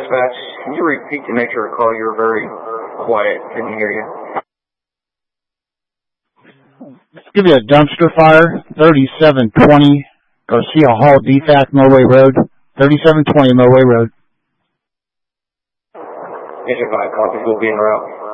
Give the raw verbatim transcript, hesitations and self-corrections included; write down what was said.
dispatch. Can you repeat the nature of the call? You were very quiet. Couldn't hear you. Let's give you a dumpster fire, thirty-seven twenty Garcia Hall, D F A C, Millway Road. thirty-seven twenty Millway Road. District five copies will be en route.